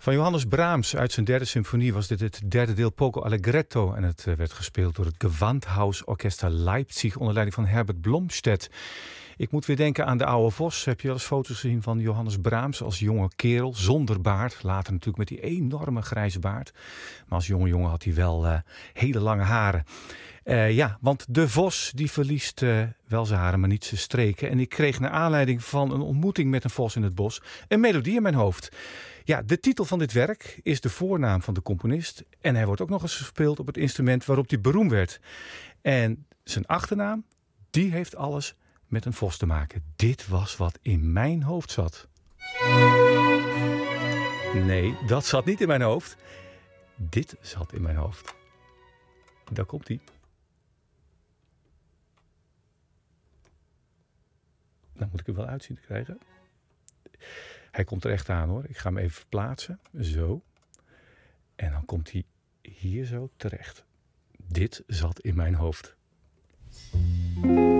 Van Johannes Brahms uit zijn derde symfonie was dit het derde deel Poco Allegretto. En het werd gespeeld door het Gewandhaus Orchester Leipzig onder leiding van Herbert Blomstedt. Ik moet weer denken aan de oude Vos. Heb je wel eens foto's gezien van Johannes Brahms als jonge kerel zonder baard? Later natuurlijk met die enorme grijze baard. Maar als jonge jongen had hij wel hele lange haren. Want de Vos die verliest wel zijn haren, maar niet zijn streken. En ik kreeg naar aanleiding van een ontmoeting met een vos in het bos een melodie in mijn hoofd. Ja, de titel van dit werk is de voornaam van de componist. En hij wordt ook nog eens gespeeld op het instrument waarop hij beroemd werd. En zijn achternaam, die heeft alles met een vos te maken. Dit was wat in mijn hoofd zat. Nee, dat zat niet in mijn hoofd. Dit zat in mijn hoofd. Daar komt hij. Dan moet ik hem wel uitzien te krijgen. Hij komt er echt aan hoor. Ik ga hem even verplaatsen. Zo. En dan komt hij hier zo terecht. Dit zat in mijn hoofd.